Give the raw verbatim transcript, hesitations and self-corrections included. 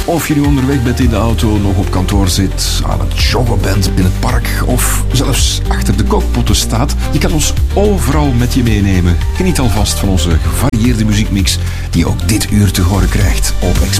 Of je nu onderweg bent in de auto, nog op kantoor zit, aan het joggen bent in het park of zelfs achter de kookpotten staat. Je kan ons overal met je meenemen. Geniet alvast van onze gevarieerde muziekmix die je ook dit uur te horen krijgt op Express.